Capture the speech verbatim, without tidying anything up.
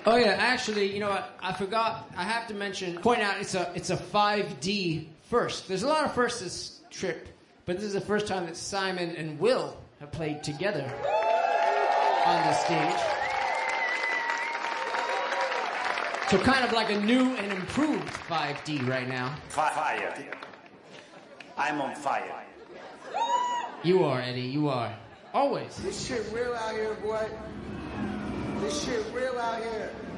Oh yeah, actually, you know what? I forgot. I have to mention, point out, it's a it's a five D first. There's a lot of firsts this trip, but this is the first time that Simon and Will have played together on the stage. So kind of like a new and improved five D right now. Fire. I'm on fire. You are, Eddie. You are. Always. This shit real out here, boy. This shit real out here.